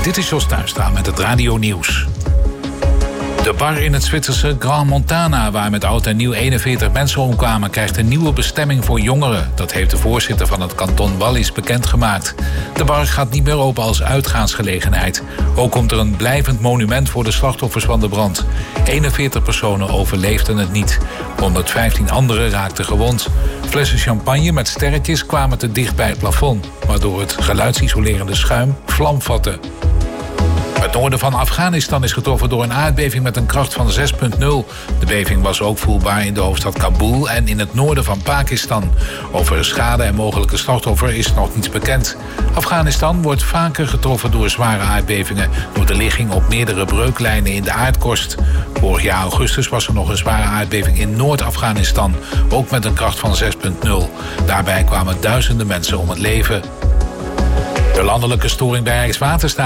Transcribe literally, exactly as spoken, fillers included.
Dit is Jos Tuinstra met het Radio Nieuws. De bar in het Zwitserse Grand Montana, waar met oud en nieuw eenenveertig mensen omkwamen, krijgt een nieuwe bestemming voor jongeren. Dat heeft de voorzitter van het kanton Wallis bekendgemaakt. De bar gaat niet meer open als uitgaansgelegenheid. Ook komt er een blijvend monument voor de slachtoffers van de brand. eenenveertig personen overleefden het niet. honderdvijftien anderen raakten gewond. Flessen champagne met sterretjes kwamen te dicht bij het plafond, waardoor het geluidsisolerende schuim vlam vatte. Het noorden van Afghanistan is getroffen door een aardbeving met een kracht van zes komma nul. De beving was ook voelbaar in de hoofdstad Kabul en in het noorden van Pakistan. Over schade en mogelijke slachtoffer is nog niets bekend. Afghanistan wordt vaker getroffen door zware aardbevingen door de ligging op meerdere breuklijnen in de aardkorst. Vorig jaar augustus was er nog een zware aardbeving in Noord-Afghanistan, ook met een kracht van zes komma nul. Daarbij kwamen duizenden mensen om het leven. De landelijke storing bij Rijkswaterstaat